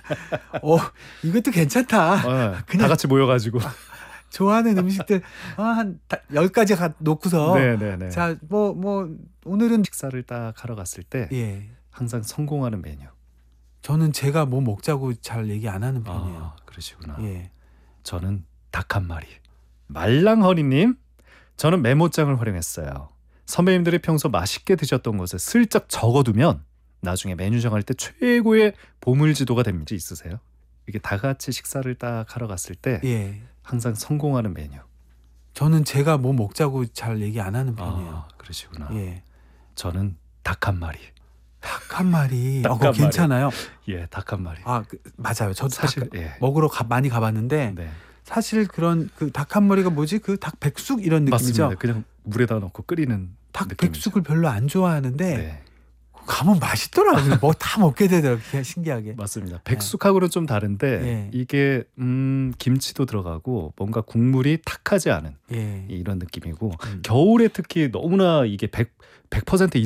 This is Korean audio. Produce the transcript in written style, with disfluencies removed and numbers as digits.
어, 이것도 괜찮다. 다 그냥 같이 모여가지고. 좋아하는 음식들 한 10가지 놓고서 네네네. 자, 뭐 오늘은 식사를 딱 하러 갔을 때 예. 항상 성공하는 메뉴. 저는 제가 뭐 먹자고 잘 얘기 안 하는 편이에요. 그러시구나. 예. 저는 닭 한 마리. 말랑허니님, 저는 메모장을 활용했어요. 선배님들이 평소 맛있게 드셨던 것을 슬쩍 적어두면 나중에 메뉴 정할 때 최고의 보물지도가 됩니다. 있으세요? 이게 다 같이 식사를 딱 하러 갔을 때 예. 항상 성공하는 메뉴. 저는 제가 뭐 먹자고 잘 얘기 안 하는 편이에요. 그러시구나. 예. 저는 닭 한 마리. 닭 한 마리. 닭 그거 한 마리. 괜찮아요. 예, 닭 한 마리. 맞아요. 저도 사실 닭 먹으러 많이 가봤는데 네. 사실 그런 그 닭 한 마리가 뭐지? 그 닭 백숙 이런 느낌이죠. 맞습니다. 그냥 물에다 넣고 끓이는 닭 느낌이죠. 백숙을 별로 안 좋아하는데 네, 가면 맛있더라고요. 뭐 다 먹게 되더라고요. 신기하게. 맞습니다. 백숙하고는 좀 다른데 예. 이게 김치도 들어가고 뭔가 국물이 탁하지 않은 예. 이런 느낌이고 겨울에 특히 너무나 이게 100%